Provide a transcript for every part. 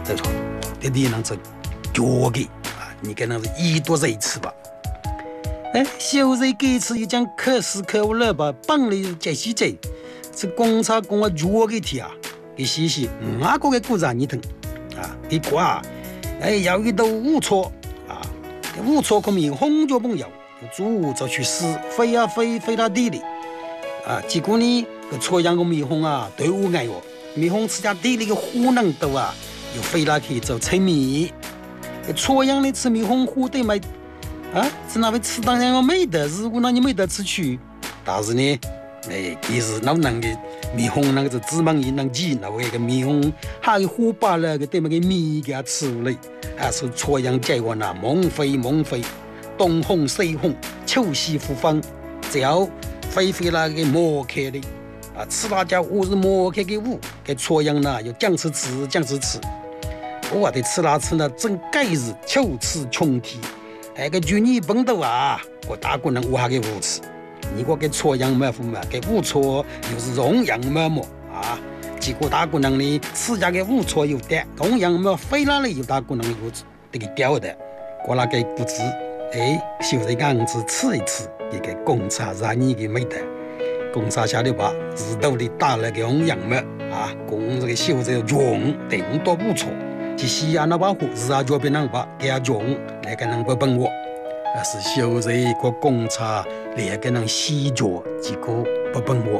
这错，这里能做脚的啊，你可能是一多这一次吧。小人这次又将可视可无了吧，帮你解析这，是公差公啊脚的题啊，给写写哪个故事你听啊？给瓜，要遇到误错啊，误错可面红就朋友，猪就去死，飞啊飞，飞到地里啊，结果呢，个错样个面红啊，对我爱我，面红吃下地里个湖南豆啊，又飞了去做菜米，个错样的吃面红湖对买。是那位吃当然要没得，如果那你没得吃去，但是呢，其实那能个面红那个是芝麻一能鸡，那个面红还有火把了个对那个米给它吃了，还是错样结果那梦飞，东红西红，秋西复方，只要飞那个磨开的啊，吃辣椒我是磨开的物，给错样呢又酱吃，我得吃那真该是秋吃穷体。个就你蹦的啊，我大姑娘我还给无耻，你我给错样么嘛，给误错又是容样么啊，结果大姑娘呢，自家给误错有的，同样么飞了有大姑娘有这个掉的，过那个不知，修这样子吃一吃，这个公差让你给没得，公差下的吧，日头里打了个红样么啊，公这个修这个用顶多不错。去西安那把火是啊，脚边那把给他种，来个人不帮我，是修这一个公差，来个人洗脚，结果不帮我。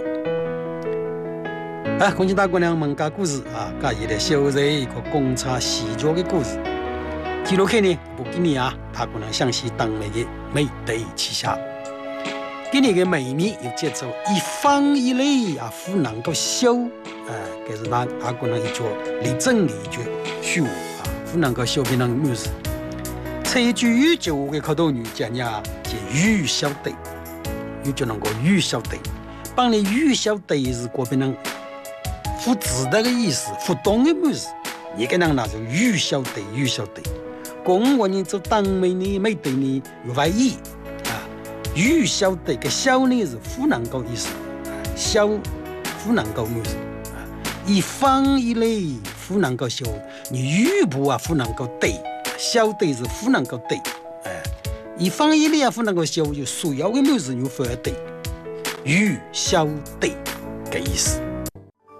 恭喜大姑娘们讲故事啊，讲伊来修这一个公差洗脚的故事。记录开呢，不给你啊，大姑娘详细当那个美对旗下，给你个美名有节奏，一方一类啊，不能够修。这是大姑娘一句理真理一句虚无啊，不能够修变那个故事。这句就给口头语讲呀，叫语晓得，又就能够语晓得，帮你语晓得是过边人不知道的意思，不懂的故事，你跟人那就语晓得。公我呢做当美呢，没对呢有外意啊，语晓得个晓呢是不能够意思，晓不能够故事。一方一类不能够修，你语不啊不能够对，晓得是不能够对，一方一类啊不能够修，就所有的故事有不对，语晓得个意思。